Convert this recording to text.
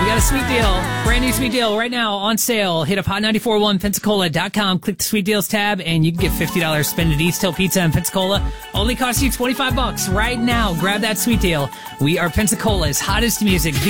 We got a sweet deal, brand new sweet deal right now on sale. Hit up hot941pensacola.com, click the sweet deals tab, and you can get $50 spent at East Hill Pizza in Pensacola. Only costs you $25 right now. Grab that sweet deal. We are Pensacola's hottest music.